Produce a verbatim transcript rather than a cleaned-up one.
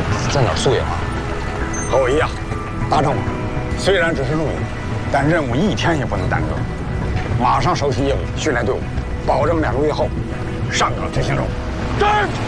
在哪儿宿营啊？ 和我一样，大正网。虽然只是露营，但任务一天也不能耽搁。马上收起业务，训练队伍，保证两个月后上岗执行任务。 站住！